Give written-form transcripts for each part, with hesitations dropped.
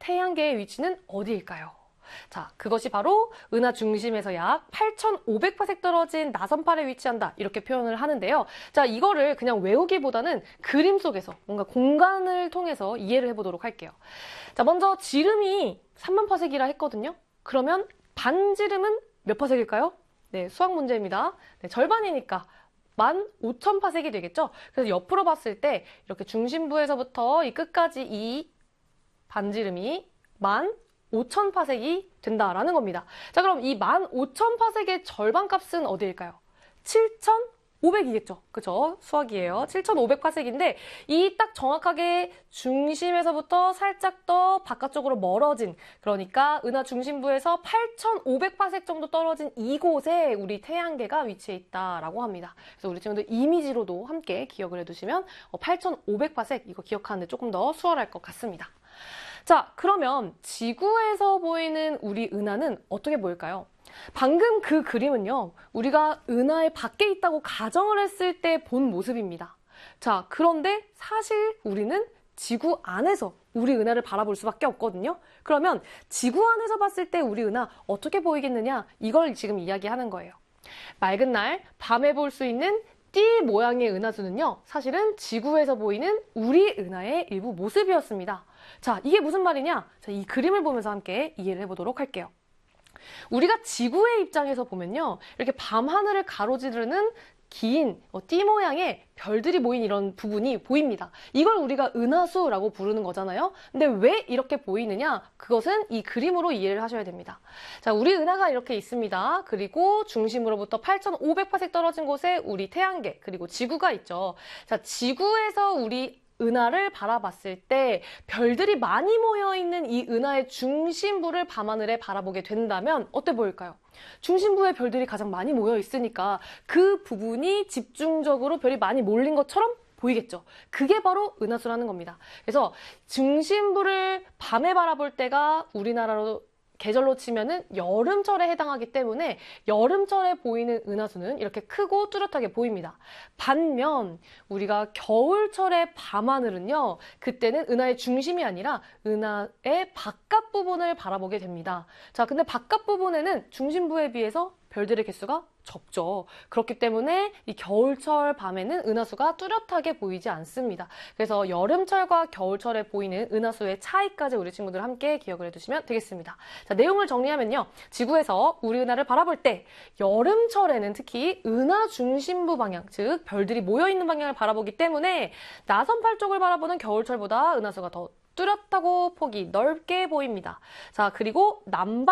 태양계의 위치는 어디일까요? 자, 그것이 바로 은하 중심에서 약 8,500파섹 떨어진 나선팔에 위치한다. 이렇게 표현을 하는데요. 자, 이거를 그냥 외우기보다는 그림 속에서 뭔가 공간을 통해서 이해를 해보도록 할게요. 자, 먼저 지름이 30,000파섹이라 했거든요. 그러면 반지름은 몇 파섹일까요? 네, 수학 문제입니다. 네, 절반이니까 15,000파섹이 되겠죠? 그래서 옆으로 봤을 때 이렇게 중심부에서부터 이 끝까지 이 반지름이 15,000파섹이 된다라는 겁니다. 자, 그럼 이 15,000파섹의 절반값은 어디일까요? 7,500이겠죠. 그죠? 수학이에요. 7,500파섹인데 이 딱 정확하게 중심에서부터 살짝 더 바깥쪽으로 멀어진, 그러니까 은하 중심부에서 8,500파섹 정도 떨어진 이곳에 우리 태양계가 위치해 있다라고 합니다. 그래서 우리 친구들 이미지로도 함께 기억을 해두시면 8,500파섹 이거 기억하는데 조금 더 수월할 것 같습니다. 자, 그러면 지구에서 보이는 우리 은하는 어떻게 보일까요? 방금 그 그림은요, 우리가 은하의 밖에 있다고 가정을 했을 때 본 모습입니다. 자, 그런데 사실 우리는 지구 안에서 우리 은하를 바라볼 수밖에 없거든요. 그러면 지구 안에서 봤을 때 우리 은하 어떻게 보이겠느냐? 이걸 지금 이야기하는 거예요. 맑은 날, 밤에 볼 수 있는 띠 모양의 은하수는요, 사실은 지구에서 보이는 우리 은하의 일부 모습이었습니다. 자, 이게 무슨 말이냐? 자, 이 그림을 보면서 함께 이해를 해보도록 할게요. 우리가 지구의 입장에서 보면요, 이렇게 밤하늘을 가로지르는 긴 띠 모양의 별들이 모인 이런 부분이 보입니다. 이걸 우리가 은하수라고 부르는 거잖아요. 근데 왜 이렇게 보이느냐? 그것은 이 그림으로 이해를 하셔야 됩니다. 자, 우리 은하가 이렇게 있습니다. 그리고 중심으로부터 8,500파섹 떨어진 곳에 우리 태양계, 그리고 지구가 있죠. 자, 지구에서 우리 은하를 바라봤을 때 별들이 많이 모여있는 이 은하의 중심부를 밤하늘에 바라보게 된다면 어때 보일까요? 중심부에 별들이 가장 많이 모여 있으니까 그 부분이 집중적으로 별이 많이 몰린 것처럼 보이겠죠. 그게 바로 은하수라는 겁니다. 그래서 중심부를 밤에 바라볼 때가 우리나라로 계절로 치면은 여름철에 해당하기 때문에 여름철에 보이는 은하수는 이렇게 크고 뚜렷하게 보입니다. 반면 우리가 겨울철의 밤하늘은요, 그때는 은하의 중심이 아니라 은하의 바깥 부분을 바라보게 됩니다. 자, 근데 바깥 부분에는 중심부에 비해서 별들의 개수가 적죠. 그렇기 때문에 이 겨울철 밤에는 은하수가 뚜렷하게 보이지 않습니다. 그래서 여름철과 겨울철에 보이는 은하수의 차이까지 우리 친구들 함께 기억을 해두시면 되겠습니다. 자, 내용을 정리하면요. 지구에서 우리 은하를 바라볼 때 여름철에는 특히 은하 중심부 방향, 즉 별들이 모여있는 방향을 바라보기 때문에 나선팔 쪽을 바라보는 겨울철보다 은하수가 더 뚜렷하고 폭이 넓게 보입니다. 자, 그리고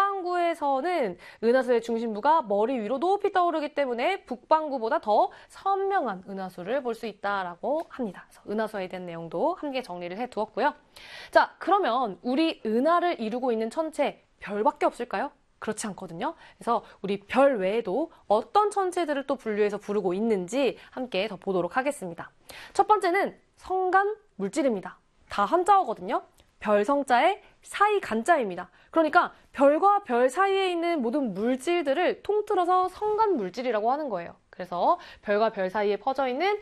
남반구에서는 은하수의 중심부가 머리 위로 높이 떠오르기 때문에 북반구보다 더 선명한 은하수를 볼 수 있다라고 합니다. 그래서 은하수에 대한 내용도 함께 정리를 해두었고요. 자, 그러면 우리 은하를 이루고 있는 천체 별밖에 없을까요? 그렇지 않거든요. 그래서 우리 별 외에도 어떤 천체들을 또 분류해서 부르고 있는지 함께 더 보도록 하겠습니다. 첫 번째는 성간 물질입니다. 다 한자어거든요. 별 성자에 사이 간자입니다. 그러니까 별과 별 사이에 있는 모든 물질들을 통틀어서 성간 물질이라고 하는 거예요. 그래서 별과 별 사이에 퍼져 있는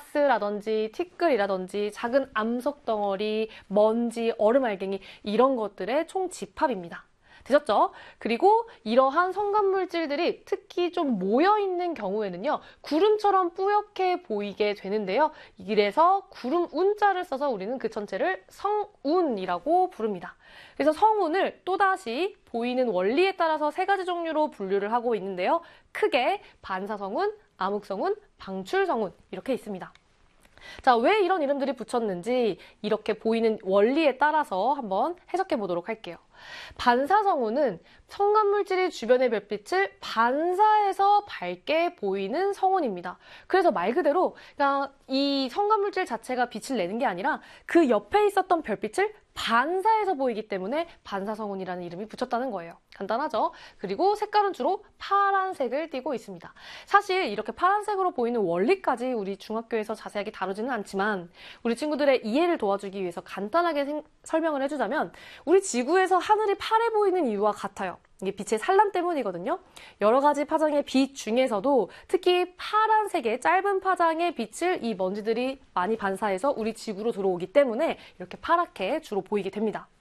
가스라든지 티끌이라든지 작은 암석 덩어리, 먼지, 얼음 알갱이 이런 것들의 총 집합입니다. 되셨죠? 그리고 이러한 성간물질들이 특히 좀 모여있는 경우에는요, 구름처럼 뿌옇게 보이게 되는데요. 이래서 구름 운자를 써서 우리는 그 천체를 성운이라고 부릅니다. 그래서 성운을 또다시 보이는 원리에 따라서 세 가지 종류로 분류를 하고 있는데요. 크게 반사성운, 암흑성운, 방출성운 이렇게 있습니다. 자, 왜 이런 이름들이 붙였는지 이렇게 보이는 원리에 따라서 한번 해석해 보도록 할게요. 반사성운은 성간물질이 주변의 별빛을 반사해서 밝게 보이는 성운입니다. 그래서 말 그대로 그냥 이 성간물질 자체가 빛을 내는 게 아니라 그 옆에 있었던 별빛을 반사해서 보이기 때문에 반사성운이라는 이름이 붙였다는 거예요. 간단하죠? 그리고 색깔은 주로 파란색을 띠고 있습니다. 사실 이렇게 파란색으로 보이는 원리까지 우리 중학교에서 자세하게 다루지는 않지만 우리 친구들의 이해를 도와주기 위해서 간단하게 설명을 해주자면 우리 지구에서 하늘이 파래 보이는 이유와 같아요. 이게 빛의 산란 때문이거든요. 여러 가지 파장의 빛 중에서도 특히 파란색의 짧은 파장의 빛을 이 먼지들이 많이 반사해서 우리 지구로 들어오기 때문에 이렇게 파랗게 주로 보이게 됩니다.